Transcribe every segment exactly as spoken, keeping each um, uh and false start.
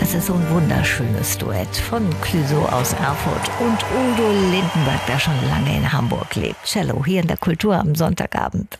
Das ist so ein wunderschönes Duett von Clouseau aus Erfurt und Udo Lindenberg, der schon lange in Hamburg lebt. Cello hier in der Kultur am Sonntagabend.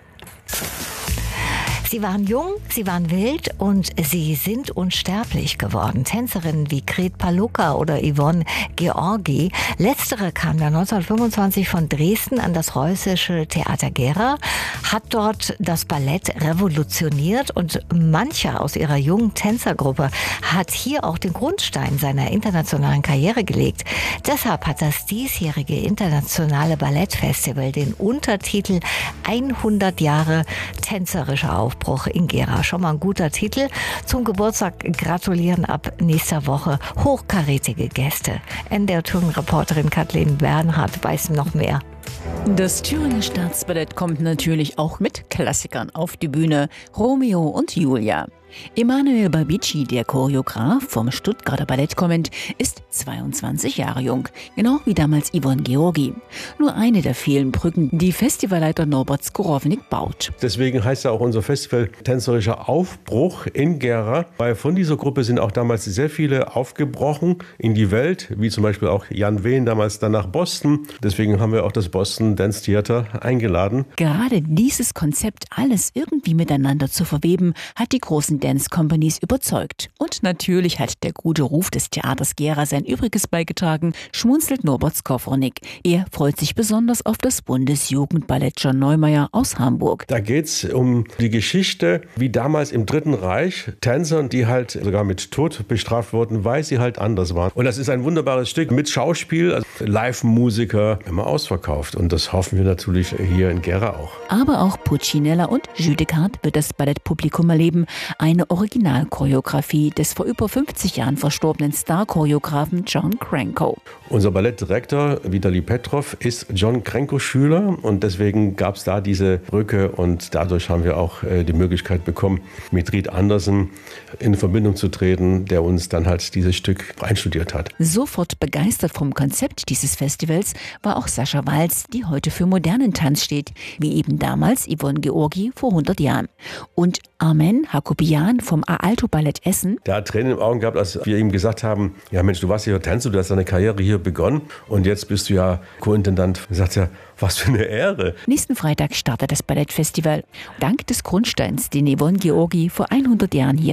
Sie waren jung, sie waren wild und sie sind unsterblich geworden. Tänzerinnen wie Gret Palucca oder Yvonne Georgi. Letztere kam dann neunzehnhundertfünfundzwanzig von Dresden an das Preußische Theater Gera, hat dort das Ballett revolutioniert und mancher aus ihrer jungen Tänzergruppe hat hier auch den Grundstein seiner internationalen Karriere gelegt. Deshalb hat das diesjährige internationale Ballettfestival den Untertitel hundert Jahre tänzerischer Aufbruch in Gera. Schon mal ein guter Titel. Zum Geburtstag gratulieren ab nächster Woche hochkarätige Gäste. N D R-Tourenreporterin Kathleen Bernhardt weiß noch mehr. Das Thüringer Staatsballett kommt natürlich auch mit Klassikern auf die Bühne. Romeo und Julia. Emanuel Babici, der Choreograf vom Stuttgarter Ballettkonvent, ist zweiundzwanzig Jahre jung, genau wie damals Yvonne Georgi. Nur eine der vielen Brücken, die Festivalleiter Norbert Skowronek baut. Deswegen heißt ja auch unser Festival Tänzerischer Aufbruch in Gera, weil von dieser Gruppe sind auch damals sehr viele aufgebrochen in die Welt, wie zum Beispiel auch Jan Wehn damals dann nach Boston. Deswegen haben wir auch das Boston Dance Theater eingeladen. Gerade dieses Konzept, alles irgendwie miteinander zu verweben, hat die großen Dance Companies überzeugt. Und natürlich hat der gute Ruf des Theaters Gera sein Übriges beigetragen, schmunzelt Norbert Skowronek. Er freut sich besonders auf das Bundesjugendballett John Neumeier aus Hamburg. Da geht es um die Geschichte, wie damals im Dritten Reich Tänzern, die halt sogar mit Tod bestraft wurden, weil sie halt anders waren. Und das ist ein wunderbares Stück mit Schauspiel, also Live-Musiker, immer ausverkauft. Und das hoffen wir natürlich hier in Gera auch. Aber auch Puccinella und Judecard wird das Ballettpublikum erleben. Eine Originalchoreografie des vor über fünfzig Jahren verstorbenen Star-Choreografen John Cranko. Unser Ballettdirektor Vitali Petrov ist John Cranko-Schüler und deswegen gab es da diese Brücke und dadurch haben wir auch äh, die Möglichkeit bekommen, mit Ried Andersen in Verbindung zu treten, der uns dann halt dieses Stück einstudiert hat. Sofort begeistert vom Konzept dieses Festivals war auch Sascha Walz, die heute für modernen Tanz steht, wie eben damals Yvonne Georgi vor hundert Jahren. Und Armen Hakobian vom Aalto Ballett Essen. Der hat Tränen im Augen gehabt, als wir ihm gesagt haben, ja Mensch, du warst hier Tänzer, du hast deine Karriere hier begonnen und jetzt bist du ja Co-Intendant. Er sagt ja, was für eine Ehre. Nächsten Freitag startet das Ballettfestival. Dank des Grundsteins, den Yvonne Georgi vor hundert Jahren hier